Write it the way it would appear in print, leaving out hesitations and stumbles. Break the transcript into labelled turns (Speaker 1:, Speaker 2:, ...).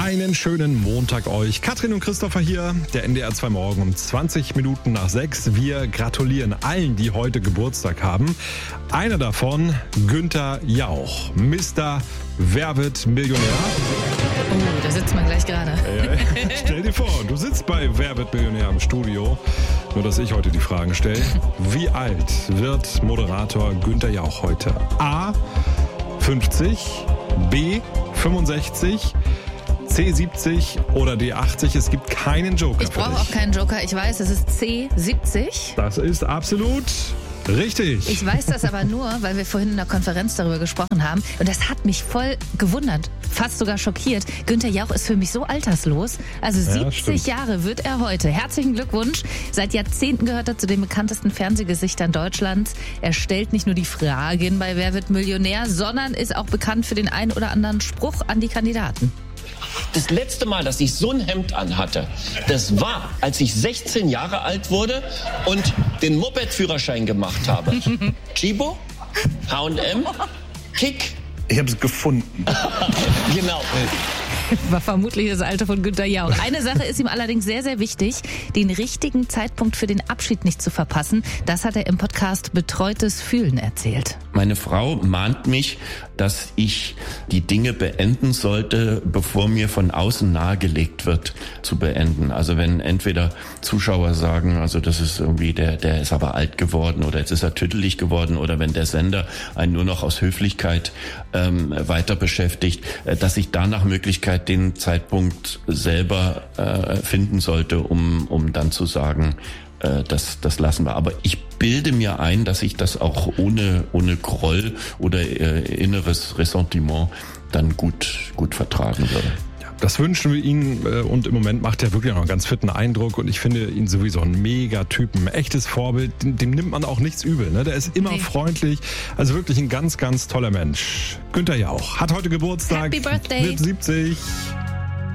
Speaker 1: Einen schönen Montag euch. Katrin und Christopher hier, der NDR 2 Morgen um 20 Minuten nach 6. Wir gratulieren allen, die heute Geburtstag haben. Einer davon, Günther Jauch, Mr. Wer wird Millionär?
Speaker 2: Oh, da sitzt man gleich gerade.
Speaker 1: Stell dir vor, du sitzt bei Wer wird Millionär im Studio. Nur, dass ich heute die Fragen stelle. Wie alt wird Moderator Günther Jauch heute? A. 50, B. 65, C 70 oder D 80. Es gibt keinen Joker.
Speaker 2: Ich brauche auch keinen Joker. Ich weiß, es ist C 70.
Speaker 1: Das ist absolut richtig.
Speaker 2: Ich weiß das aber nur, weil wir vorhin in der Konferenz darüber gesprochen haben. Und das hat mich voll gewundert, fast sogar schockiert. Günther Jauch ist für mich so alterslos. Also 70 Jahre wird er heute. Herzlichen Glückwunsch. Seit Jahrzehnten gehört er zu den bekanntesten Fernsehgesichtern Deutschlands. Er stellt nicht nur die Fragen bei Wer wird Millionär, sondern ist auch bekannt für den einen oder anderen Spruch an die Kandidaten.
Speaker 3: Das letzte Mal, dass ich so ein Hemd anhatte, das war, als ich 16 Jahre alt wurde und den Moped-Führerschein gemacht habe. Chibo, H&M, Kick.
Speaker 1: Ich habe es gefunden.
Speaker 3: Genau.
Speaker 2: War vermutlich das Alter von Günther Jauch. Eine Sache ist ihm allerdings sehr, sehr wichtig, den richtigen Zeitpunkt für den Abschied nicht zu verpassen. Das hat er im Podcast Betreutes Fühlen erzählt.
Speaker 4: Meine Frau mahnt mich, dass ich die Dinge beenden sollte, bevor mir von außen nahegelegt wird, zu beenden. Also wenn entweder Zuschauer sagen, also das ist irgendwie, der ist aber alt geworden oder jetzt ist er tüttelig geworden, oder wenn der Sender einen nur noch aus Höflichkeit weiter beschäftigt, dass ich da nach Möglichkeit den Zeitpunkt selber finden sollte, um dann zu sagen, das lassen wir. Aber ich bilde mir ein, dass ich das auch ohne Groll oder inneres Ressentiment dann gut vertragen würde.
Speaker 1: Das wünschen wir Ihnen, und im Moment macht er wirklich noch einen ganz fitten Eindruck und ich finde ihn sowieso ein Megatypen, ein echtes Vorbild, dem nimmt man auch nichts übel, ne? Der ist immer freundlich, also wirklich ein ganz, ganz toller Mensch. Günther Jauch hat heute Geburtstag,
Speaker 2: Happy Birthday.
Speaker 1: wird 70.